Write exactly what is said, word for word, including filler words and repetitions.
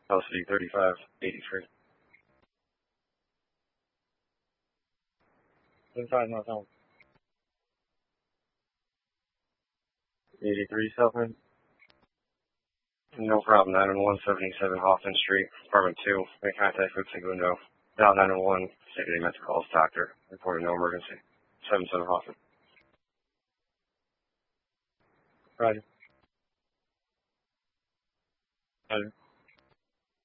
L C thirty-five eighty-three. thirty-five North Elm. eighty-three Southman. No problem. nine one one seventy-seven Hoffman Street, apartment two. Make contact with Segundo. Dial nine one one. Secondary mental calls, doctor. Reported no emergency. seven seven Hoffman. Roger. Roger.